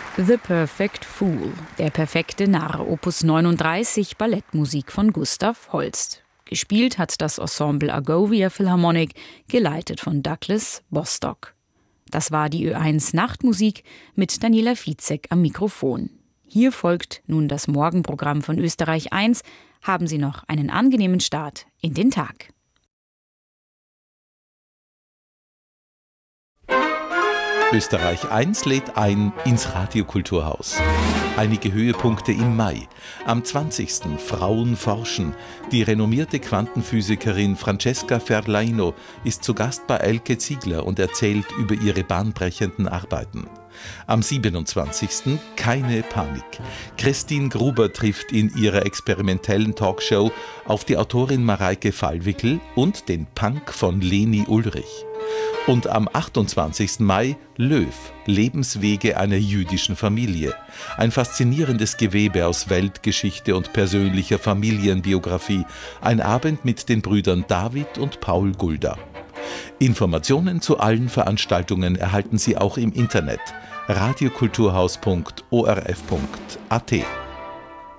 The Perfect Fool, der perfekte Narr, Opus 39, Ballettmusik von Gustav Holst. Gespielt hat das Ensemble Agovia Philharmonic, geleitet von Douglas Bostock. Das war die Ö1 Nachtmusik mit Daniela Fizek am Mikrofon. Hier folgt nun das Morgenprogramm von Österreich 1. Haben Sie noch einen angenehmen Start in den Tag. Österreich 1 lädt ein ins Radiokulturhaus. Einige Höhepunkte im Mai. Am 20. Frauen forschen. Die renommierte Quantenphysikerin Francesca Ferlaino ist zu Gast bei Elke Ziegler und erzählt über ihre bahnbrechenden Arbeiten. Am 27. Keine Panik. Christine Gruber trifft in ihrer experimentellen Talkshow auf die Autorin Mareike Fallwickel und den Punk von Leni Ulrich. Und am 28. Mai Löw, Lebenswege einer jüdischen Familie. Ein faszinierendes Gewebe aus Weltgeschichte und persönlicher Familienbiografie. Ein Abend mit den Brüdern David und Paul Gulda. Informationen zu allen Veranstaltungen erhalten Sie auch im Internet radiokulturhaus.orf.at.